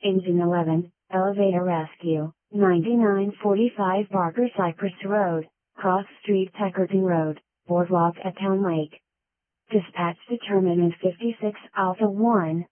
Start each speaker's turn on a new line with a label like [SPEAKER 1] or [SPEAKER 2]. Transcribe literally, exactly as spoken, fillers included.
[SPEAKER 1] Engine eleven, elevator rescue, ninety-nine forty-five Barker Cypress Road, Cross Street Tuckerton Road, Boardwalk at Town Lake. Dispatch determinant fifty-six Alpha one,